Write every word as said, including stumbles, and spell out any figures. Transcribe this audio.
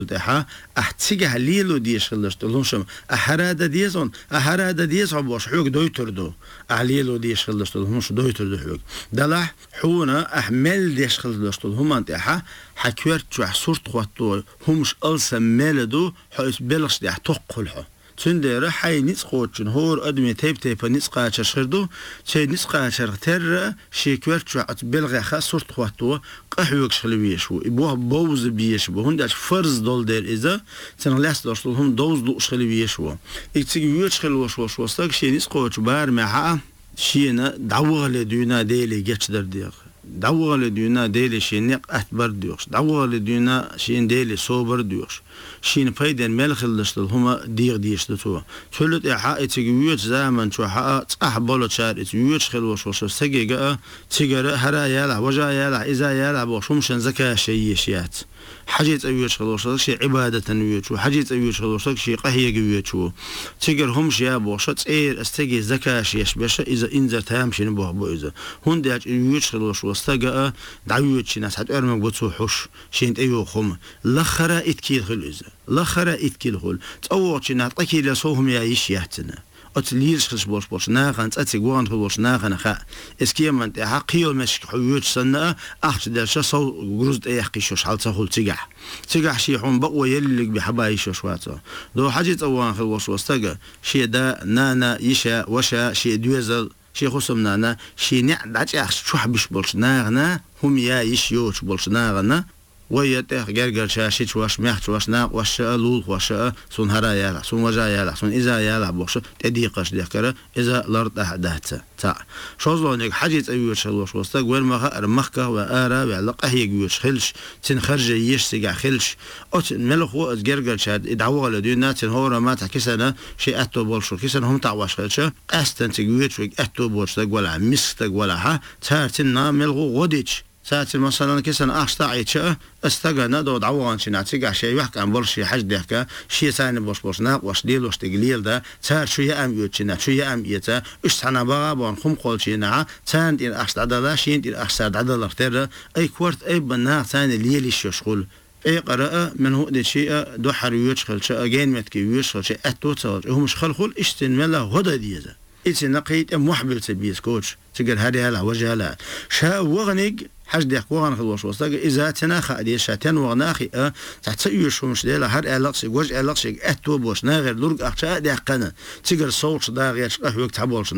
تها احتيجه ليلو ديش خلشت لهم شم احراده ديزون احراده ديز عبوش حوق دويتردو عليلو ديش خلشت لهم شو دويتردو حوق دلح حونا احمل ديش خلشت لهم انت ها حكيرت شو صورت خواتو همش ألس ملدو حيث بلغش دي تقلها تندر حي نسقوتشن هور أدمي تيب تيب نسقا تشخردو شيء نسقا تشرتر شيء كورت شو بلغ خاص صورت خواتو قحوك شخلويشو يبوه بوز بيشبو هنداش فرز دول دير إذا تنغلاس داشتلهم دوز دو شخلويشو يتسيق يوش خلوش وش وستاك شيء نسقوتش بار معها شيء دعوة لدينا ديلي جتش در ديغ دعوة لدينا ديلي شيء نق أتبر ديوش دعوة لدينا شيء ديلي صوبر ديوش شين فايدن ملخ اللشتل هما ديغ ديشتتوا تولد إحاء تجويج زمن شو حاء تصح بلو شار تجويج خلوش وش سجى تجرا هرا يلا وجا يلا إذا يلا بوشمشن زكاة شيء شيات حاجة تجويج خلوش شيء عبادة نويج وحاجة تجويج خلوش شيء قهية جويج شو تجر هم شيء بوشت إير استجى زكاة شيش بس إذا إنزل تام شين بوه بو إذا هون ده تجويج خلوش واستجى دعويج ناس حتى أرمج بتصوحش شين أيوه خم لخرا إتكيل خل إذا لخرا إتكيل خل تأوّر شين عطيك لصوهم يعيش يهتنا أتليش خش بوش بوش ناخن تأتيجوان بوش ناخن خا إسكيم من تحقيق مش حيوت سنة أخش درش صو جرزت أي حقيشوش حال تقول تجح تجح شيء حون بقوى يللك بحبايش شواته دو حاجة أوان خل وش وستجا شيء دا نانا يشا وشا شيء دوزل شيء خصم نانا شيء نعدج أخش شو حبش بوش ناخنا هم يا يشيوش بوش ناخنا ويته جرجر شاشة واش ميح واش ناق واش لول واش سون هرا يلا سون وجا يلا سون إذا يلا بوش تديقش ذكره إذا لرد أحداثه تا شوزلونك حاجة أيوة شلوش وستق وين ما رمخكه وآرا وعلاقة هي جوش خلش تنخرج يش سجع خلش أت ملخ وقت جرجر شاد يدعوه لدينا تنهور ما تكسنا شيء أتو بولشو كسنا هم تعواش خلشه أستن تجويت ويك أتو بولشتق ولا مستق ولا ها تارتنا ملغو غديش ساعات مثلا كيسنا أخش تعيش استجنا دو دعوان شنا تيجي شيء يحكي عن برشة حاجة ده شيء ثاني بوش بوش ناق واش ديل واش تقليل ده صار شو يأم يوتشنا شو يأم يتا إيش سنا بقى بون خم قول شيء ثان دين أخش عدلا شيء دين أخش عدلا اختار أي كورت أي بناء ثاني ليلي شغل أي قراءة من هو ده شيء دو حريوش خل شيء جين متكيوش خل شيء أتو تصور هم مش خل خل إيش تنملا هذا ديزا إيش نقيت محبل سبيس كوتش تقول هذه هلا وجه هلا شا وغنيج حاج ديك وغن خلوش وستاق إذا تناخ أدي شاتين وغناخي أه تحتيجش مش ده لهر علاقة وجه علاقة أتو بوش ناغر لورج أخشاء ديك قنا تقول صوت داغيش أهوك تعبولش